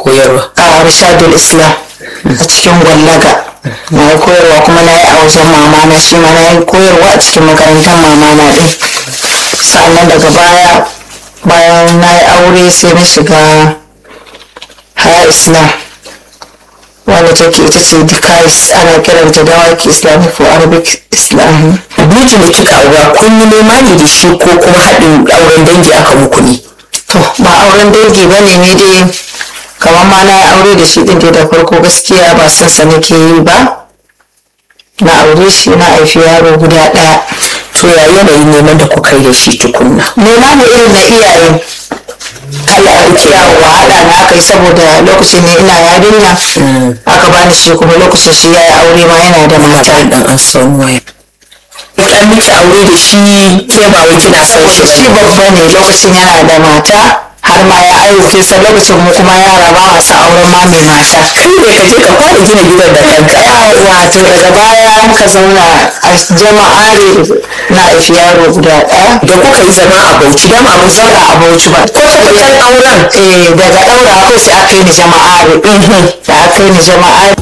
koyarwa? A Rishadul Islam a cikin Gwallaga na yi koyarwa, kuma na yi a wajen mamana, shi ma na yi koyarwa a cikin makarantar mamana din. Sannan daga baya bayan na yi aure sai na shiga Haya Islam wanda take ita ce Dikais, ana kiranta Dawaki Islamic for Arabic Islam. Mijin da kika aura kun yi nema ne da shi ko kuma haɗin auren dangi aka muku ne? To ba auren dangi ba ne, ni dai kamar ma na yi aure da shi din da farko gaskiya ba son sa nake yi ba. Na aure shi na haifi yaro guda ɗaya. To ya yanayin neman da kuka yi da shi tukunna? Nema ne irin na iyaye. Allah ya kira wahala na aka yi saboda lokacin ne ina yarinya aka bani shi, kuma lokacin shi ya yi aure ma yana da mata. Dan an samu waya. An miki aure da shi ke ba wai kina son shi Shi babba ne, lokacin yana da mata har ma ya ayyuke sa, lokacin mu kuma yara ba masu auren ma mai mata. kai ne ka je ka fara gina gidan da kanka. Wato daga baya muka zauna a jama'are na haifi yaro guda ɗaya. Da kuka yi zama a Bauchi, dama mun zauna a Bauchi ba. kwata-kwatan auren. Daga ɗaura ko sai aka yi ni jama'are. Da aka yi ni jama'are.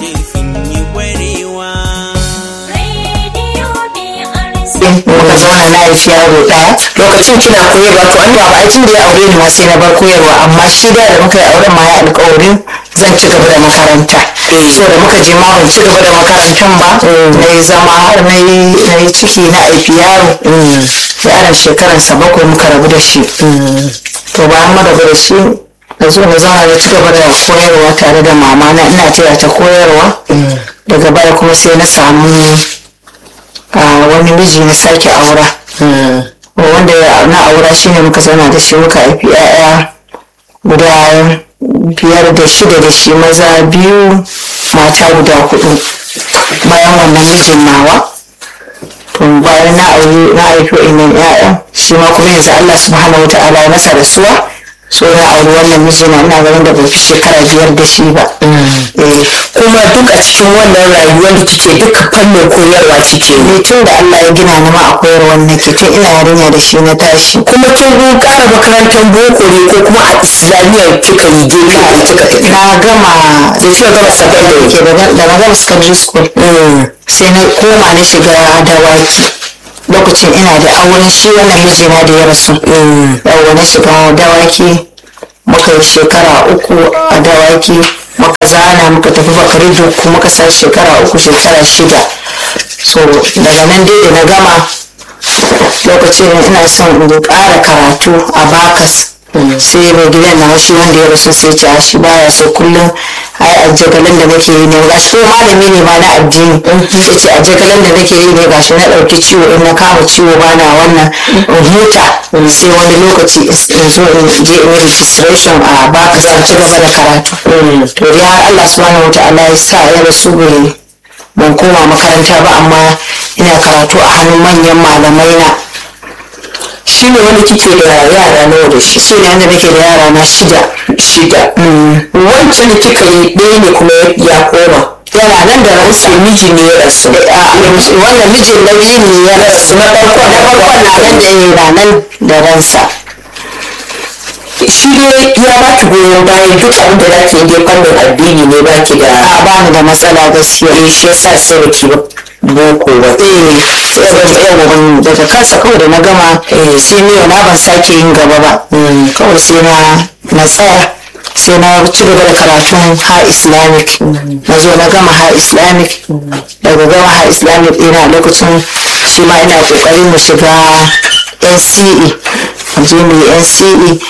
Muka zauna na haifi yaro ɗaya. Lokacin kina koyarwa to an Ba aikin da ya aure ni ma sai na bar koyarwa, amma shi da muka yi auren ma ya alƙawarin zan ci gaba da makaranta. So da muka je ma ban ci gaba da makarantan ba, na yi zama har na yi ciki na haifi yaro. Yaron shekaransa 7 muka rabu da shi. To bayan mu rabu da shi na zo na zauna na ci gaba da koyarwa tare da mama na, ina taya ta koyarwa. Daga baya kuma sai na samu wani miji na sake aura. Wanda na aura shi ne muka zauna da shi muka haifi 'ya'ya guda 5 da 6 da shi, maza 2 mata guda 4 bayan wannan mijin nawa. To bayan na haifi wa'innan 'ya'yan, shi ma kuma yanzu Allah subhanahu wata'ala ya masa rasuwa, so na auri wannan mijina, ina ganin da bai fi shekara 5 da shi ba. kuma duk a cikin wannan rayuwar da kike duka fannin koyarwa kike ne. Tun da Allah ya gina ni ma a koyarwar nake, tun ina yarinya da shi na tashi. Kuma kin ƙara makarantar boko ne ko kuma a islamiyyar kika yi gefe da kika tafi? Na gama secondary. da na gama secondary school sai na koma na shiga Dawaki. Lokacin ina da auren shi wannan mijina da ya rasu. Yawwa na shiga Dawaki, muka yi shekara 3 a Dawaki, muka zana muka tafi Bakari Doku, muka sa shekara 3 shekara 6. So daga nan dai da na gama, lokacin ina son in ƙara karatu a Bakas. Sai mai gidan na shi wanda ya rasu sai ce shi baya so kullum ai ajjagalin da nake yi ne, gashi ko malami ne ma na addini. Ya ce ajjagalin da nake yi ne, gashi na ɗauki ciwo, in na kama ciwo bana wannan in huta, sai wani lokaci in zo in je in yi registration a Bakas in ci gaba da karatu. To dai har Allah subhanahu wata'ala ya sa ya rasu ban koma makaranta ba, amma ina karatu a hannun manyan malamai na. Shi ne wanda kike da yara nawa da shi? Shi ne wanda nake da yara na 6. Wancan da kika yi ɗaya ne kuma ya koma? Yana nan da ransa. Miji ne ya rasu? Wannan mijin na biyu ne ya rasu. Na farkon na nan da ransa. Shi ne ya baki goyon bayan duk abin da zaki yi dai fannin addini ne baki da? A ba ni da matsala gaskiya. Shi yasa sai baki boko ba. Daga kansa kawai da na gama sai ni na ban sake yin gaba ba. Kawai sai na tsaya, sai na ci gaba da karatun ha Islamic. Na zo na gama ha Islamic. Daga gama ha Islamic ina lokacin shi ma ina kokarin mu shiga NCE. Je mu yi NCE